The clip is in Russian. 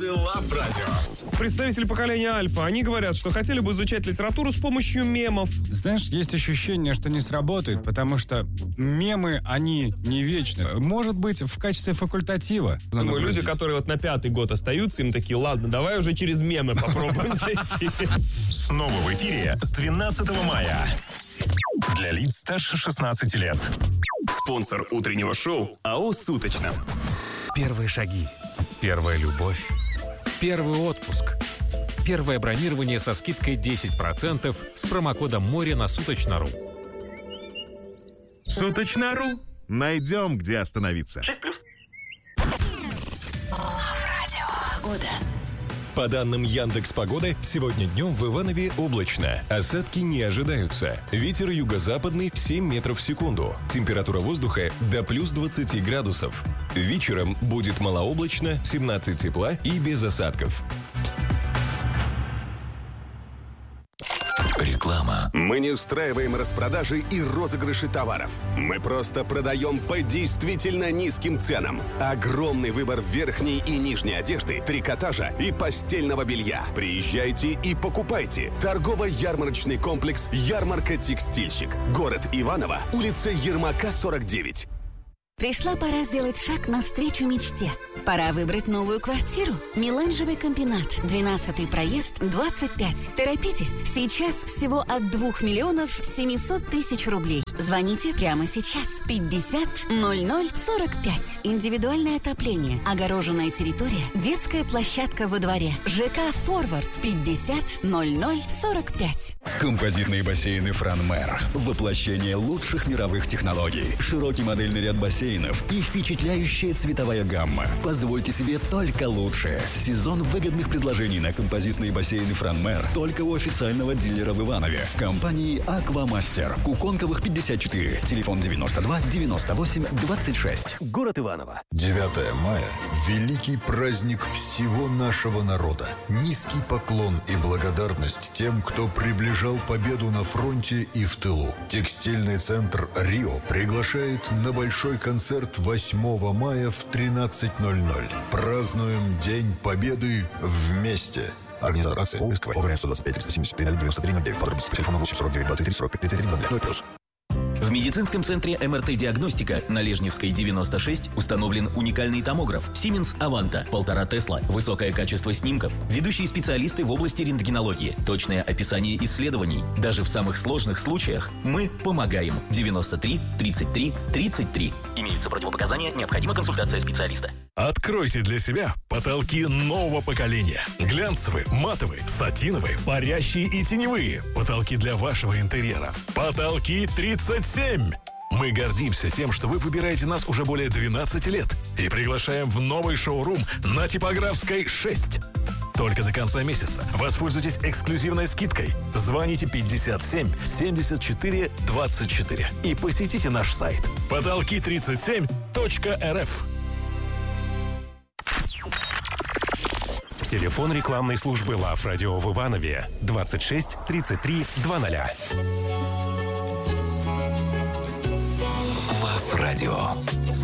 звезды Love Radio. Представители поколения Альфа, они говорят, что хотели бы изучать литературу с помощью мемов. Знаешь, есть ощущение, что не сработает, потому что мемы, они не вечны. Может быть, в качестве факультатива. Думаю, люди, которые вот на 5-й год остаются, им такие, ладно, давай уже через мемы попробуем зайти. Снова в эфире с 12 мая. Для лиц старше 16 лет. Спонсор утреннего шоу АО «Суточно». Первые шаги. Первая любовь. Первый отпуск. Первое бронирование со скидкой 10% с промокодом «Море» на Суточно.ру. Суточно.ру. Найдем, где остановиться. 6+. По данным Яндекс.Погоды, сегодня днем в Иванове облачно. Осадки не ожидаются. Ветер юго-западный 7 метров в секунду. Температура воздуха до плюс 20 градусов. Вечером будет малооблачно, 17 тепла и без осадков. Реклама. Мы не устраиваем распродажи и розыгрыши товаров. Мы просто продаем по действительно низким ценам. Огромный выбор верхней и нижней одежды, трикотажа и постельного белья. Приезжайте и покупайте. Торгово-ярмарочный комплекс «Ярмарка Текстильщик». Город Иваново, улица Ермака, 49. Пришла пора сделать шаг навстречу мечте. Пора выбрать новую квартиру. Меланжевый комбинат. 12-й проезд, 25. Торопитесь. Сейчас всего от 2 миллионов 700 тысяч рублей. Звоните прямо сейчас. 50 00 45. Индивидуальное отопление. Огороженная территория. Детская площадка во дворе. ЖК «Форвард». 50 00 45. Композитные бассейны «Франмер». Воплощение лучших мировых технологий. Широкий модельный ряд бассейнов и впечатляющая цветовая гамма. Позвольте себе только лучшее. Сезон выгодных предложений на композитные бассейны «Франмер» только у официального дилера в Иванове. Компании «Аквамастер». Куконковых 54. Телефон 92 98 26. Город Иваново. 9 мая – великий праздник всего нашего народа. Низкий поклон и благодарность тем, кто приближал победу на фронте и в тылу. Текстильный центр «Рио» приглашает на большой концерт 8 мая в 13:00. Празднуем День Победы вместе. Организатор акции ООО «Исковой». ОГРН 125 370 93 09. Подробности по телефону 8 49 23 45 33 00+. В медицинском центре МРТ-диагностика на Лежневской 96 установлен уникальный томограф Siemens Avanta 1,5 Тесла. Высокое качество снимков, ведущие специалисты в области рентгенологии, точное описание исследований. Даже в самых сложных случаях мы помогаем. 93 33 33. Имеются противопоказания, необходима консультация специалиста. Откройте для себя потолки нового поколения. Глянцевые, матовые, сатиновые, парящие и теневые. Потолки для вашего интерьера. Потолки 37. Мы гордимся тем, что вы выбираете нас уже более 12 лет и приглашаем в новый шоурум на Типографской 6. Только до конца месяца воспользуйтесь эксклюзивной скидкой. Звоните 57 74 24 и посетите наш сайт потолки37.рф. Телефон рекламной службы Love Radio в Иванове 26 33 00. Love Radio.